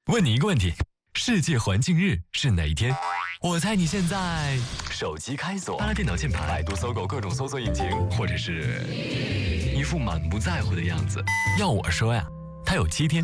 问你一个问题：世界环境日是哪一天？我猜你现在手机开锁，拉电脑键盘，百度、搜狗各种搜索引擎，或者是一副满不在乎的样子。要我说呀，它有7天。